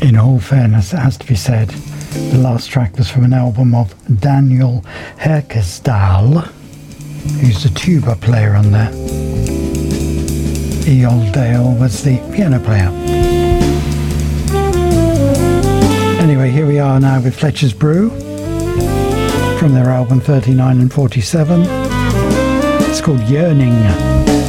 In all fairness, it has to be said, the last track was from an album of Daniel Herkesdahl, who's the tuba player on there. Eol Dale was the piano player. Anyway, here we are now with Fletcher's Brew from their album 39 and 47. It's called Yearning.